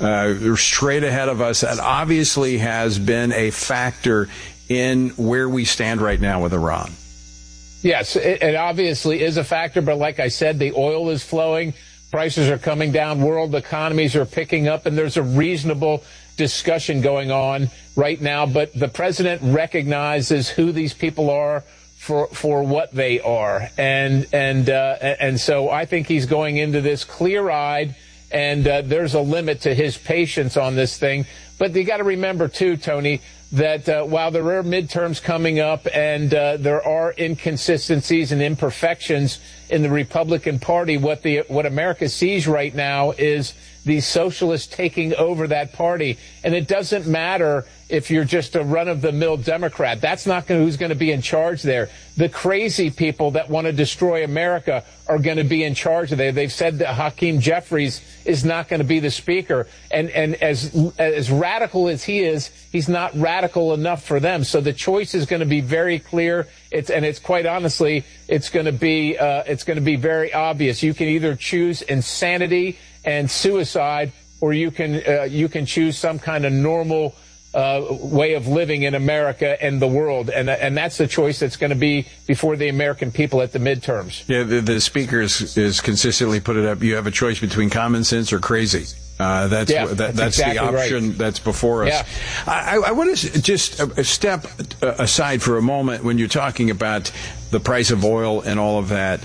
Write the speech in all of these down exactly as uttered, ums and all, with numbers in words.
uh, straight ahead of us that obviously has been a factor in where we stand right now with Iran. Yes, it, it obviously is a factor, but like I said, the oil is flowing, prices are coming down, world economies are picking up, and there's a reasonable discussion going on right now. But the president recognizes who these people are for for what they are, and and uh, and so I think he's going into this clear-eyed, and uh, there's a limit to his patience on this thing. But you got to remember too, Tony, that uh, while there are midterms coming up and uh, there are inconsistencies and imperfections in the Republican Party, what the what America sees right now is these socialists taking over that party. And it doesn't matter if you're just a run-of-the-mill Democrat. That's not gonna, who's going to be in charge there. The crazy people that want to destroy America are going to be in charge of there. They've said that Hakeem Jeffries is not going to be the speaker. And, and as, as radical as he is, he's not radical enough for them. So the choice is going to be very clear. It's, and it's quite honestly, it's going to be, uh, it's going to be very obvious. You can either choose insanity and suicide, or you can, uh, you can choose some kind of normal, uh, way of living in America and the world. And, and that's the choice that's going to be before the American people at the midterms. Yeah, the, the speaker is, is consistently put it up. You have a choice between common sense or crazy. Uh, that's, yeah, that, that's, that's exactly the option right. that's before us. Yeah. I, I want to just step aside for a moment when you're talking about the price of oil and all of that.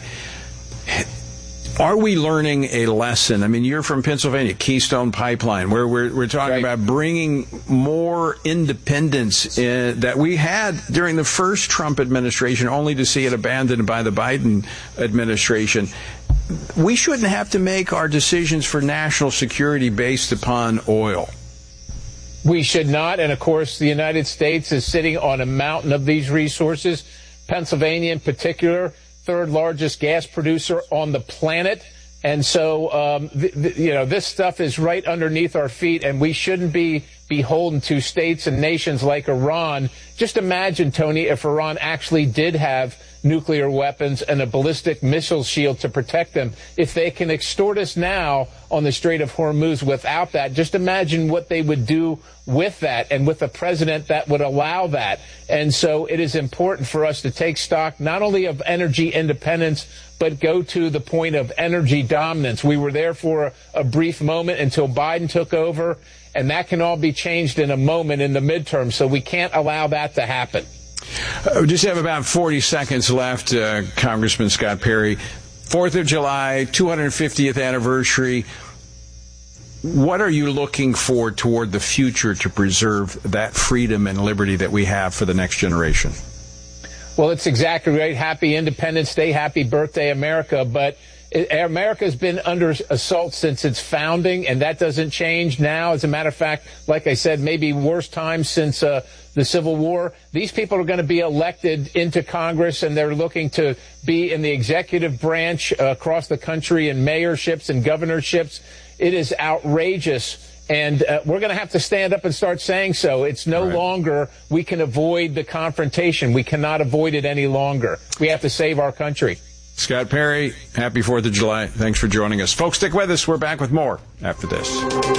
Are we learning a lesson? I mean, you're from Pennsylvania, Keystone Pipeline, where we're, we're talking right. about bringing more independence in, that we had during the first Trump administration, only to see it abandoned by the Biden administration. We shouldn't have to make our decisions for national security based upon oil. We should not. And, of course, the United States is sitting on a mountain of these resources. Pennsylvania in particular, third largest gas producer on the planet. And so, um, th- th- you know, this stuff is right underneath our feet, and we shouldn't be beholden to states and nations like Iran. Just imagine, Tony, if Iran actually did have nuclear weapons and a ballistic missile shield to protect them. If they can extort us now on the Strait of Hormuz without that, just imagine what they would do with that and with a president that would allow that. And so it is important for us to take stock not only of energy independence, but go to the point of energy dominance. We were there for a, a brief moment until Biden took over, and that can all be changed in a moment in the midterm. So we can't allow that to happen. Uh, we just have about forty seconds left, uh, Congressman Scott Perry. fourth of July, two hundred fiftieth anniversary. What are you looking for toward the future to preserve that freedom and liberty that we have for the next generation? Well, it's exactly right. Happy Independence Day. Happy birthday, America. But America has been under assault since its founding, and that doesn't change now. As a matter of fact, like I said, maybe worst time since uh, the Civil War. These people are going to be elected into Congress, and they're looking to be in the executive branch uh, across the country in mayorships and governorships. It is outrageous. And uh, we're going to have to stand up and start saying so. It's no right. longer we can avoid the confrontation. We cannot avoid it any longer. We have to save our country. Scott Perry, happy fourth of July. Thanks for joining us. Folks, stick with us. We're back with more after this.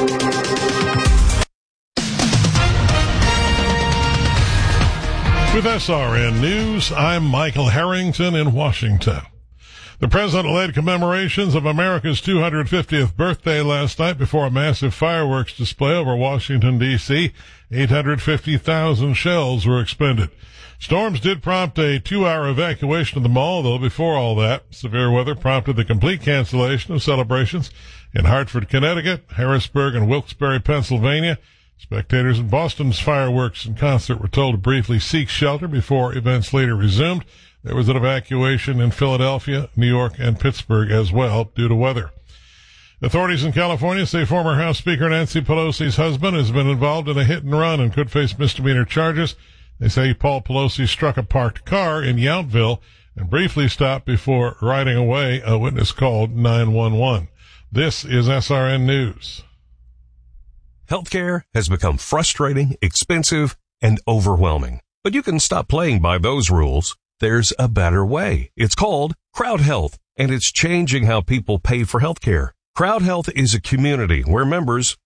With S R N News, I'm Michael Harrington in Washington. The president led commemorations of America's two hundred fiftieth birthday last night before a massive fireworks display over Washington, D C eight hundred fifty thousand shells were expended. Storms did prompt a two-hour evacuation of the mall, though before all that, severe weather prompted the complete cancellation of celebrations in Hartford, Connecticut, Harrisburg, and Wilkes-Barre, Pennsylvania. Spectators in Boston's fireworks and concert were told to briefly seek shelter before events later resumed. There was an evacuation in Philadelphia, New York, and Pittsburgh as well due to weather. Authorities in California say former House Speaker Nancy Pelosi's husband has been involved in a hit and run and could face misdemeanor charges. They say Paul Pelosi struck a parked car in Yountville and briefly stopped before riding away. A witness called nine one one. This is S R N News. Healthcare has become frustrating, expensive, and overwhelming. But you can stop playing by those rules. There's a better way. It's called Crowd Health, and it's changing how people pay for healthcare. Crowd Health is a community where members